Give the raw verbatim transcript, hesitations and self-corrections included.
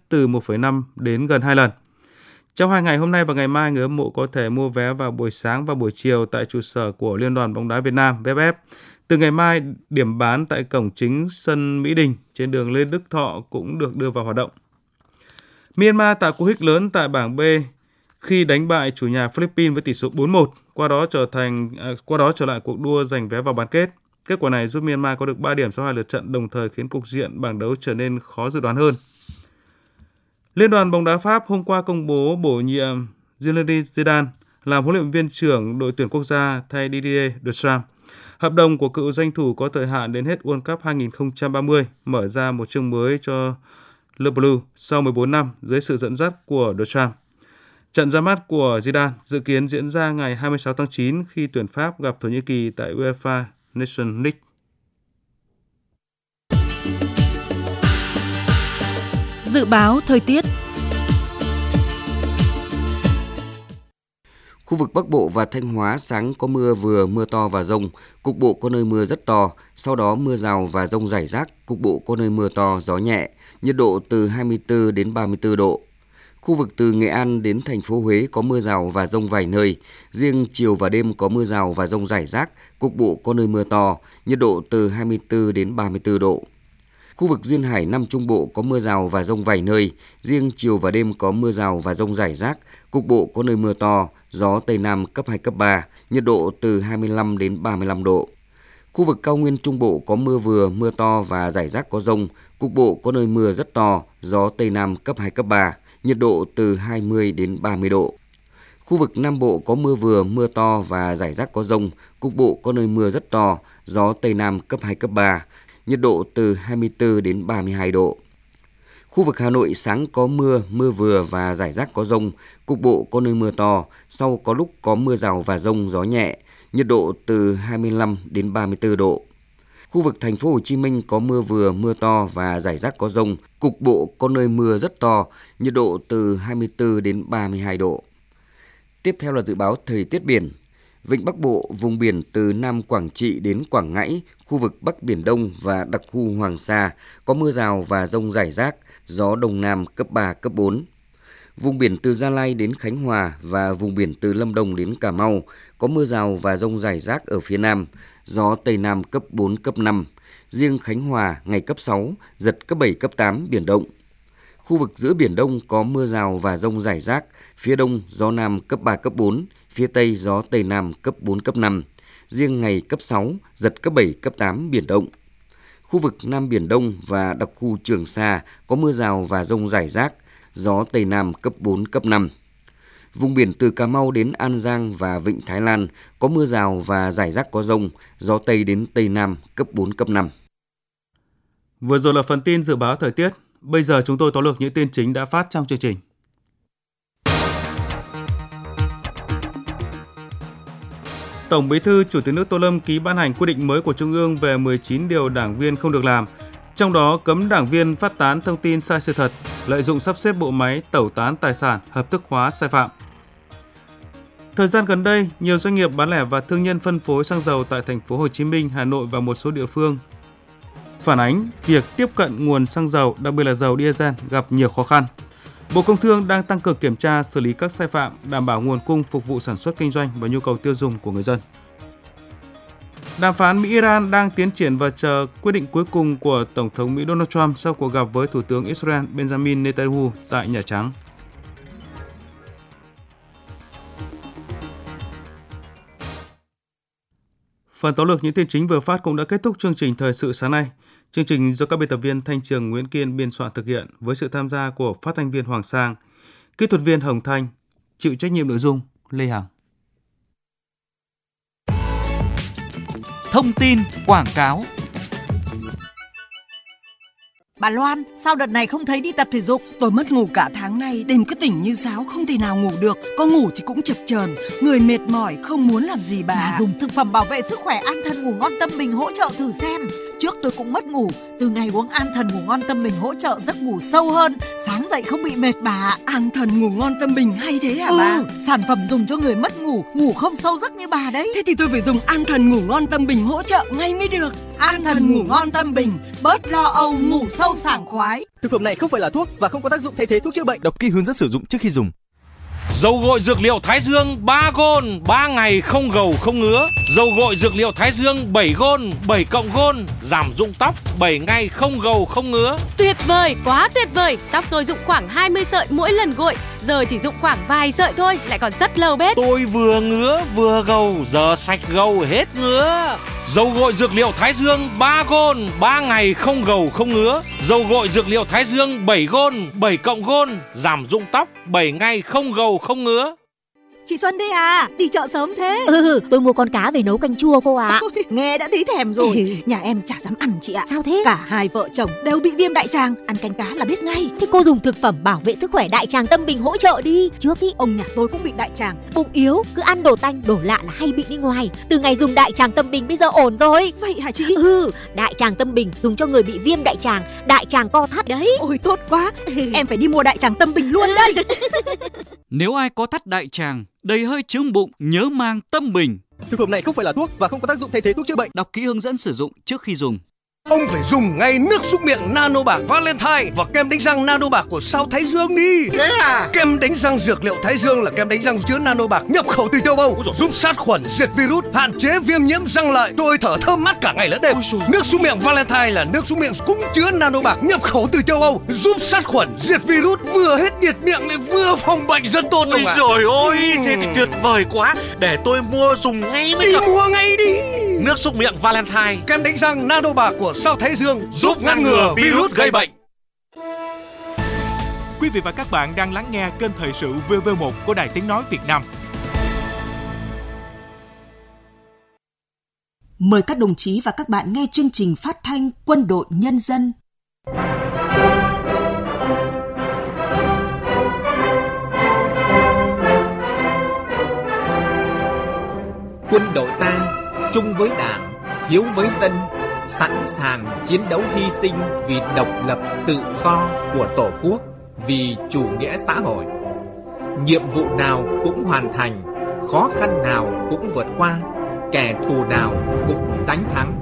từ một phẩy năm đến gần hai lần. Trong hai ngày hôm nay và ngày mai, người hâm mộ có thể mua vé vào buổi sáng và buổi chiều tại trụ sở của Liên đoàn bóng đá Việt Nam vê ép ép. Từ ngày mai, điểm bán tại cổng chính sân Mỹ Đình trên đường Lê Đức Thọ cũng được đưa vào hoạt động. Myanmar tạo cú hích lớn tại bảng B khi đánh bại chủ nhà Philippines với tỷ số bốn một, qua đó trở thành à, qua đó trở lại cuộc đua giành vé vào bán kết. Kết quả này giúp Myanmar có được ba điểm sau hai lượt trận, đồng thời khiến cục diện bảng đấu trở nên khó dự đoán hơn. Liên đoàn bóng đá Pháp hôm qua công bố bổ nhiệm Zinedine Zidane làm huấn luyện viên trưởng đội tuyển quốc gia thay Didier Deschamps. Hợp đồng của cựu danh thủ có thời hạn đến hết World Cup hai không ba không, mở ra một chương mới cho Le Bleu sau mười bốn năm dưới sự dẫn dắt của Deschamps. Trận ra mắt của Zidane dự kiến diễn ra ngày hai mươi sáu tháng chín khi tuyển Pháp gặp Thổ Nhĩ Kỳ tại UEFA Nations League. Dự báo thời tiết. Khu vực Bắc Bộ và Thanh Hóa sáng có mưa vừa, mưa to và dông, cục bộ có nơi mưa rất to, sau đó mưa rào và dông rải rác, cục bộ có nơi mưa to, gió nhẹ, nhiệt độ từ hai mươi tư đến ba mươi tư độ. Khu vực từ Nghệ An đến thành phố Huế có mưa rào và dông vài nơi, riêng chiều và đêm có mưa rào và dông rải rác, cục bộ có nơi mưa to, nhiệt độ từ hai mươi tư đến ba mươi tư độ. Khu vực Duyên Hải Nam Trung Bộ có mưa rào và dông vài nơi, riêng chiều và đêm có mưa rào và dông rải rác, cục bộ có nơi mưa to, gió Tây Nam cấp hai, cấp ba, nhiệt độ từ hai mươi lăm đến ba mươi lăm độ. Khu vực Cao Nguyên Trung Bộ có mưa vừa, mưa to và rải rác có dông, cục bộ có nơi mưa rất to, gió Tây Nam cấp hai, cấp ba, nhiệt độ từ hai mươi đến ba mươi độ. Khu vực Nam Bộ có mưa vừa, mưa to và rải rác có dông, cục bộ có nơi mưa rất to, gió Tây Nam cấp hai, cấp ba, nhiệt độ từ hai mươi tư đến ba mươi hai độ. Khu vực Hà Nội sáng có mưa, mưa vừa và rải rác có dông, cục bộ có nơi mưa to, sau có lúc có mưa rào và dông, gió nhẹ, nhiệt độ từ hai mươi lăm đến ba mươi tư độ. Khu vực Thành phố Hồ Chí Minh có mưa vừa, mưa to và rải rác có dông, cục bộ có nơi mưa rất to, nhiệt độ từ hai mươi tư đến ba mươi hai độ. Tiếp theo là dự báo thời tiết biển. Vịnh Bắc Bộ, vùng biển từ Nam Quảng Trị đến Quảng Ngãi, khu vực Bắc Biển Đông và đặc khu Hoàng Sa có mưa rào và dông rải rác, gió Đông Nam cấp ba, cấp bốn. Vùng biển từ Gia Lai đến Khánh Hòa và vùng biển từ Lâm Đồng đến Cà Mau có mưa rào và dông rải rác ở phía Nam, gió Tây Nam cấp bốn, cấp năm. Riêng Khánh Hòa ngày cấp sáu, giật cấp bảy, cấp tám, biển động. Khu vực giữa Biển Đông có mưa rào và dông rải rác, phía Đông gió Nam cấp ba, cấp bốn, phía Tây gió Tây Nam cấp bốn, cấp năm. Riêng ngày cấp sáu, giật cấp bảy, cấp tám, biển động. Khu vực Nam Biển Đông và đặc khu Trường Sa có mưa rào và dông rải rác, gió Tây Nam cấp bốn, cấp năm. Vùng biển từ Cà Mau đến An Giang và Vịnh Thái Lan có mưa rào và rải rác có dông, gió Tây đến Tây Nam cấp bốn, cấp năm. Vừa rồi là phần tin dự báo thời tiết. Bây giờ chúng tôi tóm lược những tin chính đã phát trong chương trình. Tổng Bí thư Chủ tịch nước Tô Lâm ký ban hành quy định mới của Trung ương về mười chín điều đảng viên không được làm, trong đó cấm đảng viên phát tán thông tin sai sự thật, lợi dụng sắp xếp bộ máy, tẩu tán tài sản, hợp thức hóa sai phạm. Thời gian gần đây, nhiều doanh nghiệp bán lẻ và thương nhân phân phối xăng dầu tại thành phố Hồ Chí Minh, Hà Nội và một số địa phương phản ánh việc tiếp cận nguồn xăng dầu, đặc biệt là dầu diesel gặp nhiều khó khăn. Bộ Công Thương đang tăng cường kiểm tra, xử lý các sai phạm, đảm bảo nguồn cung phục vụ sản xuất kinh doanh và nhu cầu tiêu dùng của người dân. Đàm phán Mỹ-Iran đang tiến triển và chờ quyết định cuối cùng của Tổng thống Mỹ Donald Trump sau cuộc gặp với Thủ tướng Israel Benjamin Netanyahu tại Nhà Trắng. Phần tóm lược những tin chính vừa phát cũng đã kết thúc chương trình Thời sự sáng nay. Chương trình do các biên tập viên Thanh Trường, Nguyễn Kiên biên soạn thực hiện với sự tham gia của phát thanh viên Hoàng Sang, kỹ thuật viên Hồng Thanh, chịu trách nhiệm nội dung Lê Hằng. Thông tin quảng cáo. Bà Loan, sao đợt này không thấy đi tập thể dục? Tôi mất ngủ cả tháng nay, đêm cứ tỉnh như sáo, không thể nào ngủ được. Có ngủ thì cũng chập chờn, người mệt mỏi, không muốn làm gì bà. Bà dùng thực phẩm bảo vệ sức khỏe An Thần ngủ ngon tâm bình hỗ trợ thử xem. Trước tôi cũng mất ngủ, từ ngày uống An Thần Ngủ Ngon Tâm Bình hỗ trợ giấc ngủ sâu hơn, sáng dậy không bị mệt bà. An Thần Ngủ Ngon Tâm Bình hay thế hả ừ, bà? Sản phẩm dùng cho người mất ngủ, ngủ không sâu giấc như bà đấy. Thế thì tôi phải dùng An Thần Ngủ Ngon Tâm Bình hỗ trợ ngay mới được. An Thần Ngủ Ngon Tâm Bình, bớt lo âu, ngủ sâu sảng khoái. Thực phẩm này không phải là thuốc và không có tác dụng thay thế thuốc chữa bệnh. Đọc kỹ hướng dẫn sử dụng trước khi dùng. Dầu gội dược liệu Thái Dương ba gôn, ba ngày không gầu không ngứa. Dầu gội dược liệu Thái Dương bảy gôn, bảy cộng gôn, giảm rụng tóc, bảy ngày không gầu không ngứa. Tuyệt vời, quá tuyệt vời. Tóc tôi rụng khoảng hai mươi sợi mỗi lần gội, giờ chỉ rụng khoảng vài sợi thôi, lại còn rất lâu bết. Tôi vừa ngứa vừa gầu, giờ sạch gầu hết ngứa. Dầu gội dược liệu Thái Dương ba gôn, ba ngày không gầu không ngứa. Dầu gội dược liệu Thái Dương bảy gôn, bảy cộng gôn, giảm rụng tóc, bảy ngày không gầu không ngứa. Chị Xuân đây à, đi chợ sớm thế? Ừ, tôi mua con cá về nấu canh chua cô ạ. À. Ôi, nghe đã thấy thèm rồi. Nhà em chả dám ăn chị ạ. Sao thế? Cả hai vợ chồng đều bị viêm đại tràng, ăn canh cá là biết ngay. Thế cô dùng thực phẩm bảo vệ sức khỏe Đại Tràng Tâm Bình hỗ trợ đi. Trước ý ông nhà tôi cũng bị đại tràng. Bụng yếu, cứ ăn đồ tanh, đồ lạ là hay bị đi ngoài. Từ ngày dùng Đại Tràng Tâm Bình bây giờ ổn rồi. Vậy hả chị? Ừ, Đại Tràng Tâm Bình dùng cho người bị viêm đại tràng, đại tràng co thắt đấy. Ôi tốt quá, em phải đi mua Đại Tràng Tâm Bình luôn đây. Nếu ai có thắt đại tràng, đầy hơi chướng bụng, nhớ mang Tâm Bình. Thực phẩm này không phải là thuốc và không có tác dụng thay thế thuốc chữa bệnh. Đọc kỹ hướng dẫn sử dụng trước khi dùng. Ông phải dùng ngay nước súc miệng Nano Bạc Valentine và kem đánh răng Nano Bạc của Sao Thái Dương đi. Thế à? Kem đánh răng dược liệu Thái Dương là kem đánh răng chứa Nano Bạc nhập khẩu từ châu Âu, giúp sát khuẩn, diệt virus, hạn chế viêm nhiễm răng lợi. Tôi thở thơm mát cả ngày lẫn đêm. Nước súc miệng Valentine là nước súc miệng cũng chứa Nano Bạc nhập khẩu từ châu Âu, giúp sát khuẩn, diệt virus, vừa hết nhiệt miệng lại vừa phòng bệnh rất tốt. Ôi trời ơi, thế thì tuyệt vời quá. Để tôi mua dùng ngay mới được. Đi mua ngay đi. Nước súc miệng Valentine, kem đánh răng Nano Bạc của Sao Thái Dương, giúp ngăn ngừa virus gây bệnh. Quý vị và các bạn đang lắng nghe kênh thời sự vê vê một của Đài Tiếng nói Việt Nam. Mời các đồng chí và các bạn nghe chương trình phát thanh Quân đội Nhân dân. Quân đội ta chung với Đảng, hiếu với dân, sẵn sàng chiến đấu hy sinh vì độc lập tự do của Tổ quốc, vì chủ nghĩa xã hội. Nhiệm vụ nào cũng hoàn thành, khó khăn nào cũng vượt qua, kẻ thù nào cũng đánh thắng.